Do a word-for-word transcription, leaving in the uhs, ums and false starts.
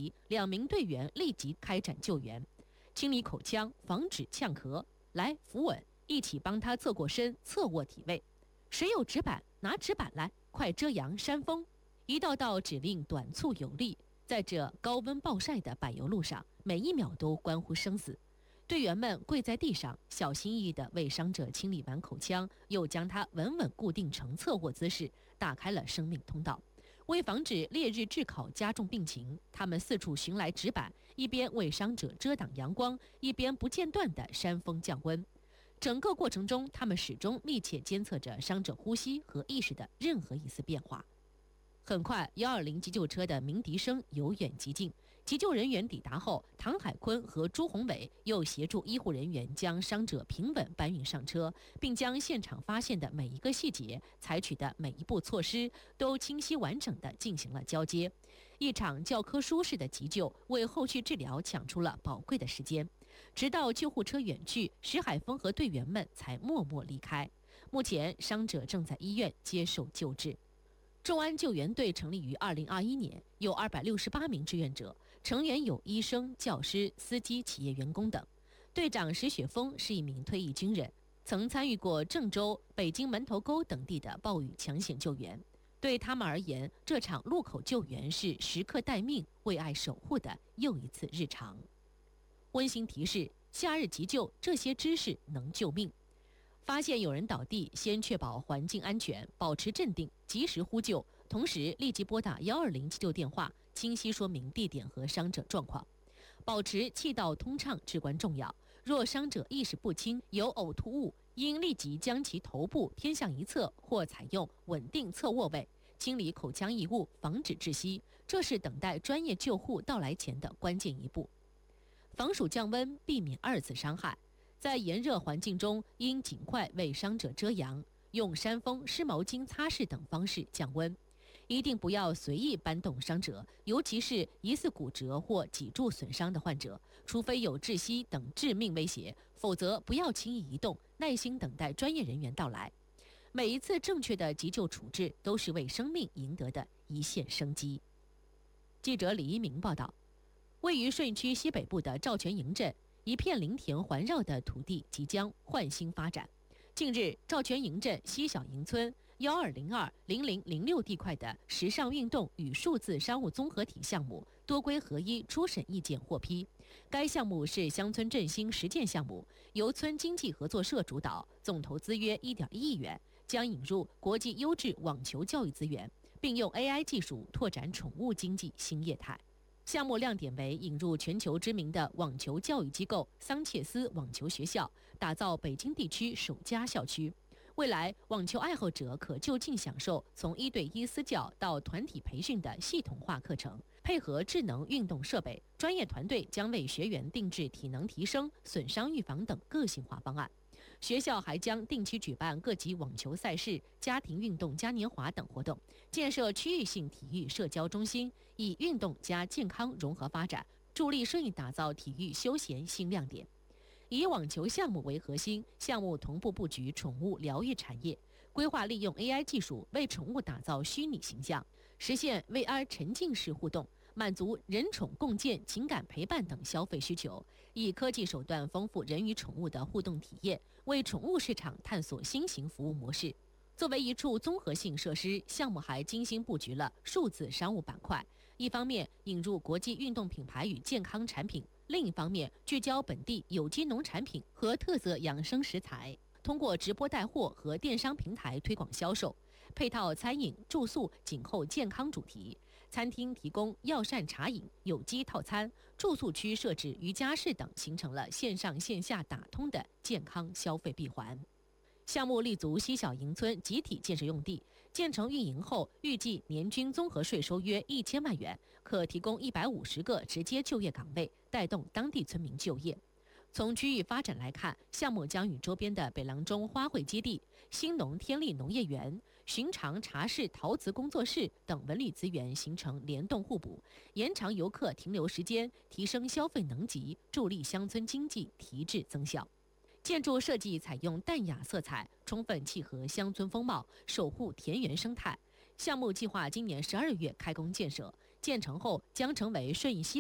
急，两名队员立即开展救援，清理口腔，防止呛咳。来，扶稳，一起帮他侧过身，侧卧体位。谁有纸板，拿纸板来，快遮阳扇风。一道道指令短促有力，在这高温暴晒的柏油路上，每一秒都关乎生死。队员们跪在地上，小心翼翼地为伤者清理完口腔，又将他稳稳固定成侧卧姿势，打开了生命通道。为防止烈日炙烤加重病情，他们四处寻来纸板，一边为伤者遮挡阳光，一边不间断地扇风降温。整个过程中，他们始终密切监测着伤者呼吸和意识的任何一丝变化。很快，一二零急救车的鸣笛声由远及近。急救人员抵达后，唐海坤和朱宏伟又协助医护人员将伤者平稳搬运上车，并将现场发现的每一个细节、采取的每一步措施都清晰完整地进行了交接。一场教科书式的急救为后续治疗抢出了宝贵的时间。直到救护车远去，石海峰和队员们才默默离开。目前，伤者正在医院接受救治。重安救援队成立于二零二一年，有二百六十八名志愿者，成员有医生、教师、司机、企业员工等。队长石雪峰是一名退役军人，曾参与过郑州、北京门头沟等地的暴雨抢险救援。对他们而言，这场路口救援是时刻待命、为爱守护的又一次日常。温馨提示：夏日急救，这些知识能救命。发现有人倒地，先确保环境安全，保持镇定，及时呼救，同时立即拨打一二零急救电话，清晰说明地点和伤者状况。保持气道通畅至关重要。若伤者意识不清，有呕吐物，应立即将其头部偏向一侧，或采用稳定侧卧位，清理口腔异物，防止窒息。这是等待专业救护到来前的关键一步。防暑降温，避免二次伤害。在炎热环境中，应尽快为伤者遮阳，用扇风、湿毛巾擦拭等方式降温。一定不要随意搬动伤者，尤其是疑似骨折或脊柱损伤的患者，除非有窒息等致命威胁，否则不要轻易移动，耐心等待专业人员到来。每一次正确的急救处置，都是为生命赢得的一线生机。记者李一鸣报道，位于顺义区西北部的赵全营镇，一片林田环绕的土地即将焕新发展。近日，赵全营镇西小营村幺二零二零零零六地块的时尚运动与数字商务综合体项目多规合一初审意见获批。该项目是乡村振兴实践项目，由村经济合作社主导，总投资约一点一亿元，将引入国际优质网球教育资源，并用 A I 技术拓展宠物经济新业态。项目亮点为引入全球知名的网球教育机构桑切斯网球学校，打造北京地区首家校区。未来，网球爱好者可就近享受从一对一私教到团体培训的系统化课程，配合智能运动设备，专业团队将为学员定制体能提升、损伤预防等个性化方案。学校还将定期举办各级网球赛事、家庭运动嘉年华等活动，建设区域性体育社交中心，以运动加健康融合发展，助力顺义打造体育休闲新亮点。以网球项目为核心，项目同步布局宠物疗愈产业，规划利用 A I 技术为宠物打造虚拟形象，实现 V R 沉浸式互动，满足人宠共建、情感陪伴等消费需求，以科技手段丰富人与宠物的互动体验，为宠物市场探索新型服务模式。作为一处综合性设施，项目还精心布局了数字商务板块，一方面引入国际运动品牌与健康产品，另一方面聚焦本地有机农产品和特色养生食材，通过直播带货和电商平台推广销售。配套餐饮、住宿紧扣健康主题，餐厅提供药膳茶饮、有机套餐，住宿区设置瑜伽室等，形成了线上线下打通的健康消费闭环。项目立足西小营村集体建设用地，建成运营后，预计年均综合税收约一千万元，可提供一百五十个直接就业岗位，带动当地村民就业。从区域发展来看，项目将与周边的北阆中花卉基地、兴农天利农业园、寻常茶室陶瓷工作室等文旅资源形成联动互补，延长游客停留时间，提升消费能级，助力乡村经济提质增效。建筑设计采用淡雅色彩，充分契合乡村风貌，守护田园生态。项目计划今年十二月开工建设，建成后将成为顺义西